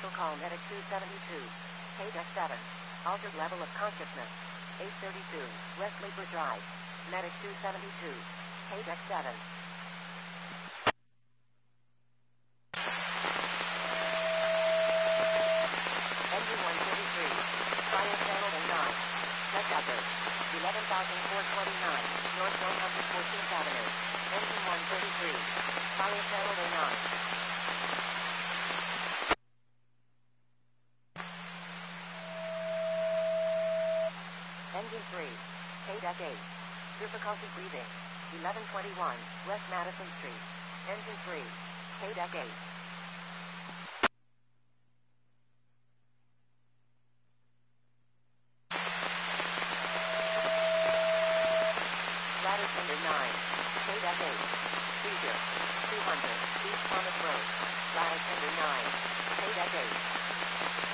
Special call Medic 272. KDEC 7. Altered level of consciousness. 832. West Leeper Drive. Medic 272. KDEC 7. Engine 133. Fire channel A9. Check upper. 11,429. North 114th Avenue. Engine 133. Fire channel A9. Engine 3. KDEC 8. Difficulty breathing. 1121. West Madison Street. Engine 3. KDEC 8. Ladder tender 9. KDEC 8. Seizure. 200. East Thomas Road.